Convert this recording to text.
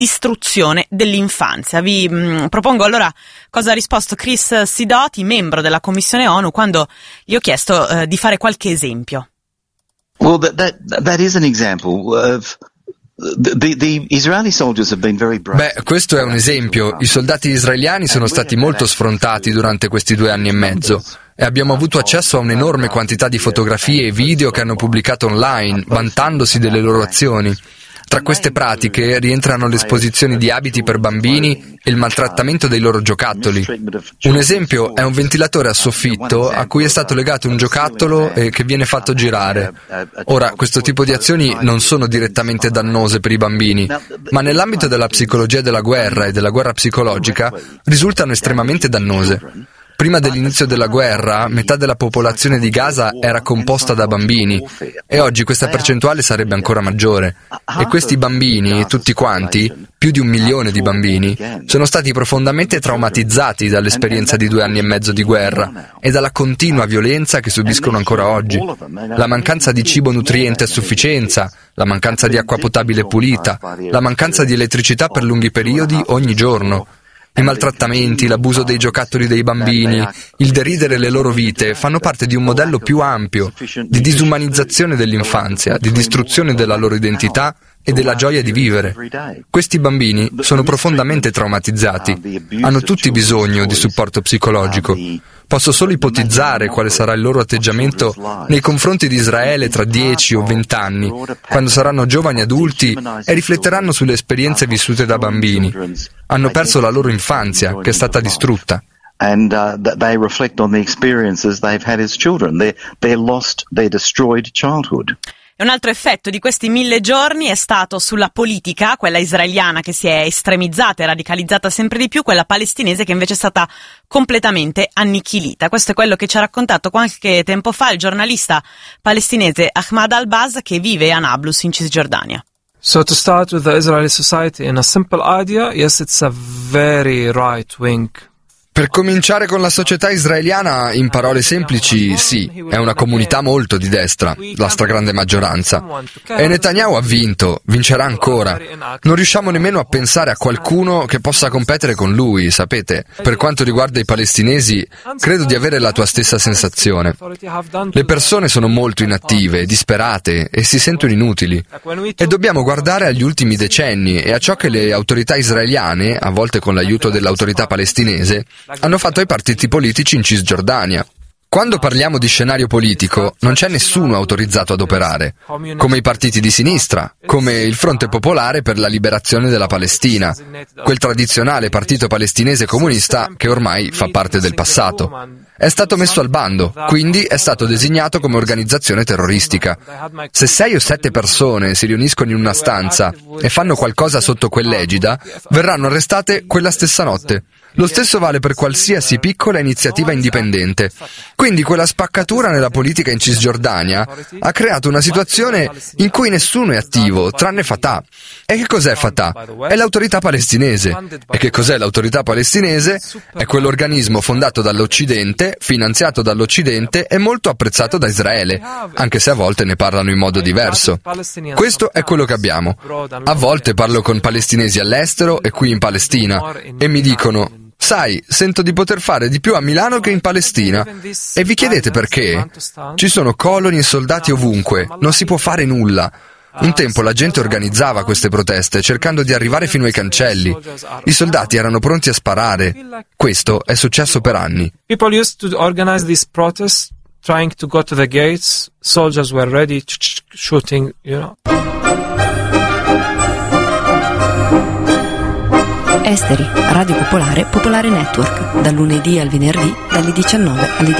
istruzione dell'infanzia. Vi propongo allora cosa ha risposto Chris Sidoti, membro della Commissione ONU, quando gli ho chiesto di fare qualche esempio. Well, that is an example of the Israeli soldiers have been very brave. Beh, questo è un esempio. I soldati israeliani sono stati molto sfrontati durante questi 2 anni e mezzo e abbiamo avuto accesso a un'enorme quantità di fotografie e video che hanno pubblicato online, vantandosi delle loro azioni. Tra queste pratiche rientrano le esposizioni di abiti per bambini e il maltrattamento dei loro giocattoli. Un esempio è un ventilatore a soffitto a cui è stato legato un giocattolo e che viene fatto girare. Ora, questo tipo di azioni non sono direttamente dannose per i bambini, ma nell'ambito della psicologia della guerra e della guerra psicologica risultano estremamente dannose. Prima dell'inizio della guerra, metà della popolazione di Gaza era composta da bambini e oggi questa percentuale sarebbe ancora maggiore. E questi bambini, tutti quanti, più di 1 milione di bambini, sono stati profondamente traumatizzati dall'esperienza di 2 anni e mezzo di guerra e dalla continua violenza che subiscono ancora oggi. La mancanza di cibo nutriente a sufficienza, la mancanza di acqua potabile pulita, la mancanza di elettricità per lunghi periodi ogni giorno. I maltrattamenti, l'abuso dei giocattoli dei bambini, il deridere le loro vite fanno parte di un modello più ampio di disumanizzazione dell'infanzia, di distruzione della loro identità e della gioia di vivere. Questi bambini sono profondamente traumatizzati, hanno tutti bisogno di supporto psicologico. Posso solo ipotizzare quale sarà il loro atteggiamento nei confronti di Israele tra 10 o 20 anni, quando saranno giovani adulti e rifletteranno sulle esperienze vissute da bambini. Hanno perso la loro infanzia, che è stata distrutta. And they reflect on the experiences they've had as children, their lost, their destroyed childhood. Un altro effetto di questi 1000 giorni è stato sulla politica, quella israeliana che si è estremizzata e radicalizzata sempre di più, quella palestinese che invece è stata completamente annichilita. Questo è quello che ci ha raccontato qualche tempo fa il giornalista palestinese Ahmad Al-Baz, che vive a Nablus in Cisgiordania. So to start with the Israeli society, in a simple idea, yes, it's a very right-wing. Per cominciare con la società israeliana, in parole semplici, sì, è una comunità molto di destra, la stragrande maggioranza. E Netanyahu ha vinto, vincerà ancora. Non riusciamo nemmeno a pensare a qualcuno che possa competere con lui, sapete? Per quanto riguarda i palestinesi, credo di avere la tua stessa sensazione. Le persone sono molto inattive, disperate e si sentono inutili. E dobbiamo guardare agli ultimi decenni e a ciò che le autorità israeliane, a volte con l'aiuto dell'autorità palestinese, hanno fatto ai partiti politici in Cisgiordania. Quando parliamo di scenario politico, non c'è nessuno autorizzato ad operare, come i partiti di sinistra, come il Fronte Popolare per la Liberazione della Palestina, quel tradizionale partito palestinese comunista che ormai fa parte del passato. È stato messo al bando, quindi è stato designato come organizzazione terroristica. Se 6 o 7 persone si riuniscono in una stanza e fanno qualcosa sotto quell'egida, verranno arrestate quella stessa notte. Lo stesso vale per qualsiasi piccola iniziativa indipendente. Quindi quella spaccatura nella politica in Cisgiordania ha creato una situazione in cui nessuno è attivo, tranne Fatah. E che cos'è Fatah? È l'autorità palestinese. E che cos'è l'autorità palestinese? È quell'organismo fondato dall'Occidente, finanziato dall'Occidente e molto apprezzato da Israele, anche se a volte ne parlano in modo diverso. Questo è quello che abbiamo. A volte parlo con palestinesi all'estero e qui in Palestina e mi dicono: sai, sento di poter fare di più a Milano che in Palestina. E vi chiedete perché? Ci sono coloni e soldati ovunque, non si può fare nulla. Un tempo la gente organizzava queste proteste, cercando di arrivare fino ai cancelli. I soldati erano pronti a sparare. Questo è successo per anni. People used to organize these protests, trying to go to the gates. Soldiers were ready, shooting, you know. Esteri, Radio Popolare, Popolare Network, dal lunedì al venerdì, dalle 19 alle 19.